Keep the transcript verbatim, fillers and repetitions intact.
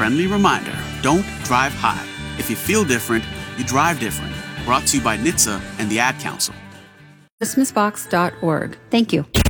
friendly reminder, don't drive high. If you feel different, you drive different. Brought to you by N H T S A and the Ad Council. Christmas box dot org. Thank you.